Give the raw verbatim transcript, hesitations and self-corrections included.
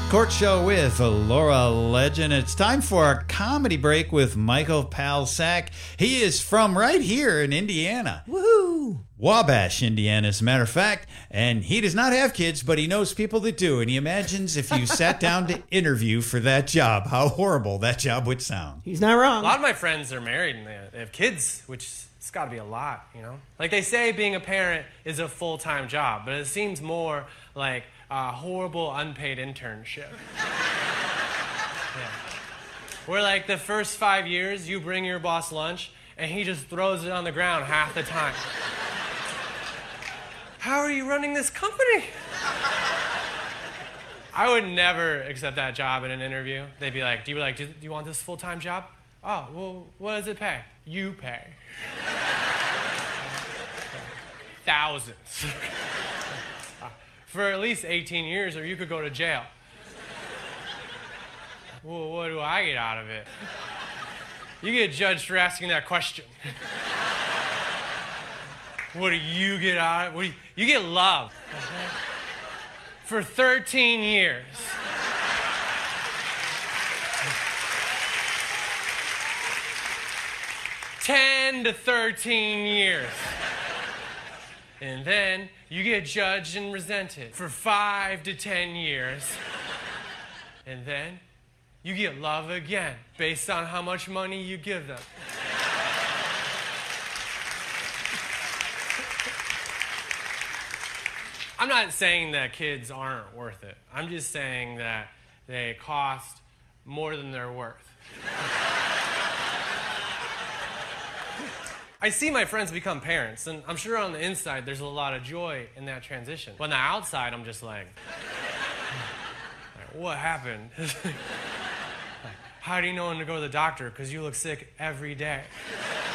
Court Show with Laura Legend. It's time for our comedy break with Michael Palsack. He is from right here in Indiana. Woohoo! Wabash, Indiana, as a matter of fact. And he does not have kids, but he knows people that do. And he imagines if you sat down to interview for that job, how horrible that job would sound. He's not wrong. A lot of my friends are married and they they have kids, which it's got to be a lot, you know? Like they say being a parent is a full-time job, but it seems more like a horrible unpaid internship. Yeah. Where like the first five years, you bring your boss lunch and he just throws it on the ground half the time. How are you running this company? I would never accept that job in an interview. They'd be like, do you like, do you want this full-time job? Oh, well, what does it pay? You pay. Thousands. For at least eighteen years, or you could go to jail. Well, what do I get out of it? You get judged for asking that question. What do you get out of it? What do you, you get love. For thirteen years. ten to thirteen years. And then you get judged and resented for five to ten years. And then you get love again based on how much money you give them. I'm not saying that kids aren't worth it. I'm just saying that they cost more than they're worth. I see my friends become parents, and I'm sure on the inside there's a lot of joy in that transition. But on the outside, I'm just like, like what happened? Like, how do you know when to go to the doctor? Because you look sick every day.